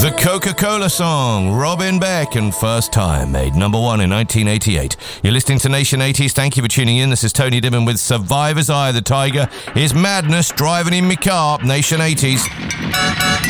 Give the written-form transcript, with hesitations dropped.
The Coca-Cola song, Robin Beck, and First Time, made number one in 1988. You're listening to Nation 80s. Thank you for tuning in. This is Tony Dibben with Survivor's Eye of the Tiger. Here's Madness, driving in my car, Nation 80s.